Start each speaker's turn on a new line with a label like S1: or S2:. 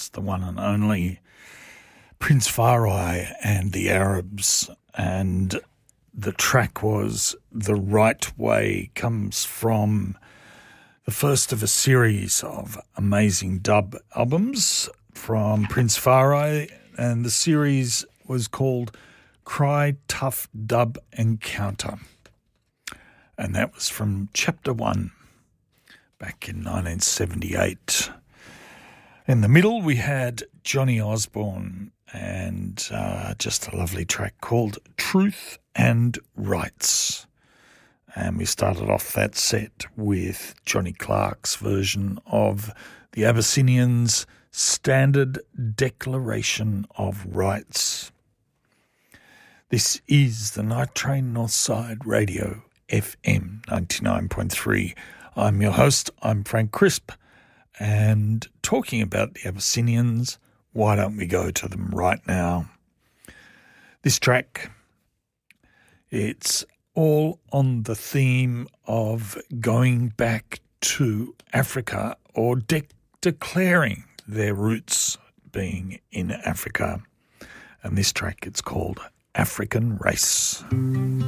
S1: course, the one and only Prince Farai and the Arabs, and the track was The Right Way. Comes from the first of a series of amazing dub albums from Prince Farai, and the series was called Cry Tough Dub Encounter, and that was from Chapter 1 back in 1978. In the middle we had Johnny Osborne and just a lovely track called Truth and Rights. And we started off that set with Johnny Clark's version of the Abyssinians' Standard Declaration of Rights. This is the Night Train Northside Radio, FM 99.3. I'm your host, I'm Frank Crisp, and talking about the Abyssinians, why don't we go to them right now? This track, it's all on the theme of going back to Africa or declaring their roots being in Africa. And this track, it's called African Race.